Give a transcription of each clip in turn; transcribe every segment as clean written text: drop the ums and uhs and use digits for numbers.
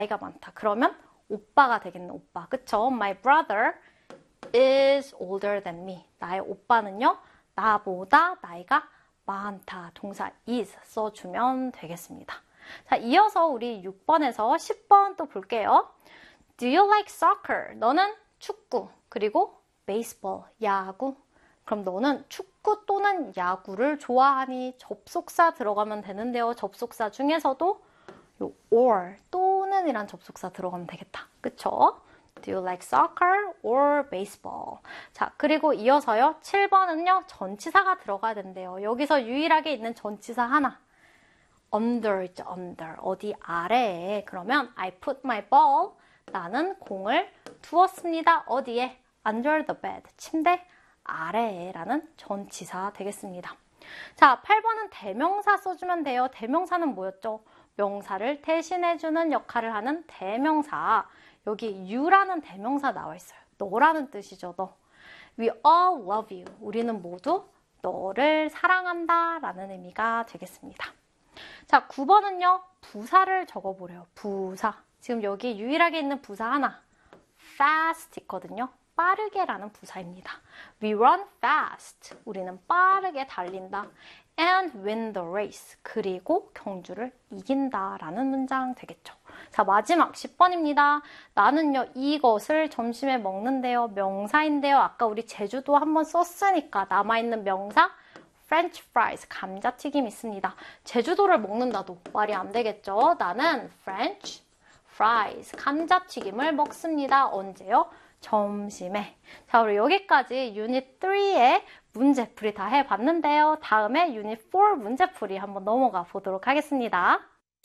나이가 많다. 그러면 오빠가 되겠네, 오빠. 그쵸? My brother is older than me. 나의 오빠는요, 나보다 나이가 많다. 동사 is 써주면 되겠습니다. 자, 이어서 우리 6번에서 10번 또 볼게요. Do you like soccer? 너는 축구, 그리고 baseball, 야구. 그럼 너는 축구 또는 야구를 좋아하니? 접속사 들어가면 되는데요. 접속사 중에서도 요 or, 또는 이란 접속사 들어가면 되겠다. 그쵸? Do you like soccer or baseball? 자, 그리고 이어서요. 7번은요. 전치사가 들어가야 된대요. 여기서 유일하게 있는 전치사 하나. under 있죠, under. 어디 아래에. 그러면 I put my ball. 나는 공을 두었습니다. 어디에? under the bed. 침대 아래에 라는 전치사 되겠습니다. 자, 8번은 대명사 써주면 돼요. 대명사는 뭐였죠? 명사를 대신해주는 역할을 하는 대명사. 여기 you라는 대명사 나와 있어요. 너라는 뜻이죠, 너. We all love you. 우리는 모두 너를 사랑한다 라는 의미가 되겠습니다. 자, 9번은요. 부사를 적어보래요. 부사. 지금 여기 유일하게 있는 부사 하나. fast 있거든요. 빠르게 라는 부사입니다. We run fast. 우리는 빠르게 달린다. And win the race. 그리고 경주를 이긴다 라는 문장 되겠죠. 자, 마지막 10번입니다. 나는요, 이것을 점심에 먹는데요. 명사인데요. 아까 우리 제주도 한번 썼으니까 남아있는 명사 French fries, 감자튀김 있습니다. 제주도를 먹는다도 말이 안 되겠죠. 나는 French fries, 감자튀김을 먹습니다. 언제요? 점심에. 자, 우리 여기까지 유닛 3의 문제풀이 다 해봤는데요. 다음에 유닛 4 문제풀이 한번 넘어가 보도록 하겠습니다.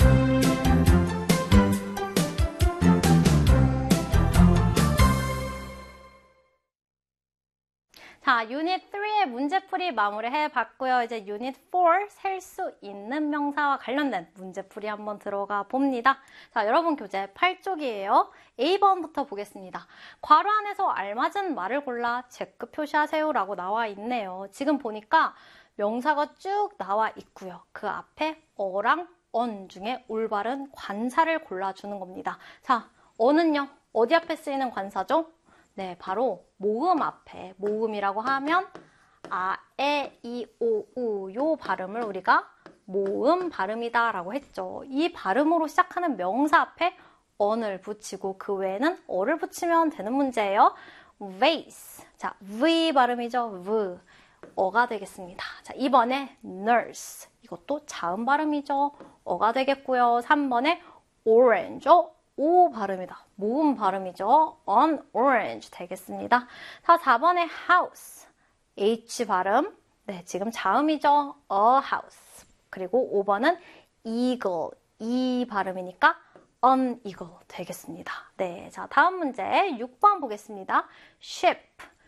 자, 유닛 3의 문제풀이 마무리해봤고요. 이제 유닛 4, 셀 수 있는 명사와 관련된 문제풀이 한번 들어가 봅니다. 자, 여러분 교재 8쪽이에요. A번부터 보겠습니다. 괄호 안에서 알맞은 말을 골라 체크 표시하세요 라고 나와 있네요. 지금 보니까 명사가 쭉 나와 있고요. 그 앞에 어랑 언 중에 올바른 관사를 골라주는 겁니다. 자, 어는요, 어디 앞에 쓰이는 관사죠? 네, 바로 모음 앞에, 모음이라고 하면 아, 에, 이, 오, 우 요 발음을 우리가 모음 발음이다 라고 했죠. 이 발음으로 시작하는 명사 앞에 언을 붙이고 그 외에는 어를 붙이면 되는 문제예요. vase. 자, V 발음이죠. V. 어가 되겠습니다. 자, 2번에 nurse. 이것도 자음 발음이죠. 어가 되겠고요. 3번에 orange. 오 발음이다. 모음 발음이죠. an orange 되겠습니다. 자, 4번에 house. H 발음. 네, 지금 자음이죠. a house. 그리고 5번은 eagle. E 발음이니까 an eagle 되겠습니다. 네, 자, 다음 문제 6번 보겠습니다. ship.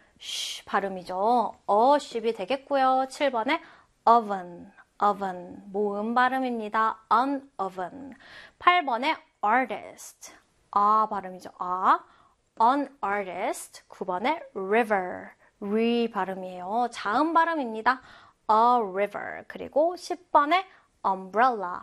쉬 발음이죠. ship이 되겠고요. 7번에 oven. oven. 모음 발음입니다. an oven. 8번에 artist. 아 발음이죠. 아. an artist. 9번에 river. 리 발음이에요. 자음 발음입니다. a river. 그리고 10번에 umbrella.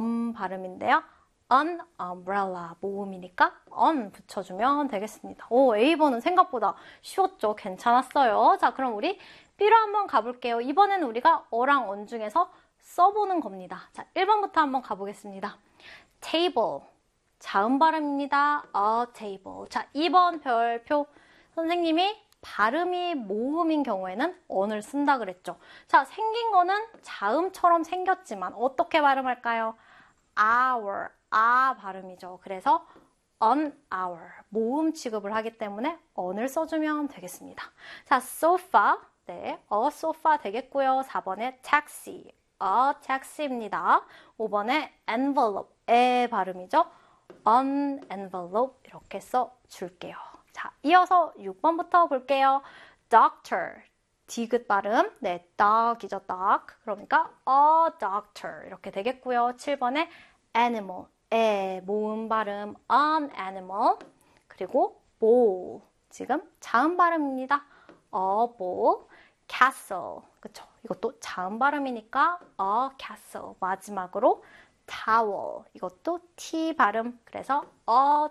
발음인데요. an umbrella. 모음이니까 on 붙여주면 되겠습니다. 오, A번은 생각보다 쉬웠죠? 괜찮았어요. 자, 그럼 우리 B로 한번 가볼게요. 이번에는 우리가 어랑 언 중에서 써보는 겁니다. 자, 1번부터 한번 가보겠습니다. table. 자음 발음입니다. a table. 자, 2번 별표. 선생님이 발음이 모음인 경우에는 on을 쓴다 그랬죠. 자, 생긴 거는 자음처럼 생겼지만 어떻게 발음할까요? our. 아 발음이죠. 그래서 an hour. 모음 취급을 하기 때문에 on을 써주면 되겠습니다. 자, sofa. 네, a sofa 되겠고요. 4번에 taxi. a taxi입니다. 5번에 envelope. 에 발음이죠. an envelope 이렇게 써줄게요. 자, 이어서 6번부터 볼게요. doctor. 디귿 발음. 네, dog이죠. dog. 그러니까 a doctor 이렇게 되겠고요. 7번에 animal. 에 모음 발음 an animal. 그리고 bowl. 지금 자음 발음입니다. a bowl. castle. 그쵸? 이것도 자음 발음이니까 a castle. 마지막으로 towel. 이것도 T 발음. 그래서 a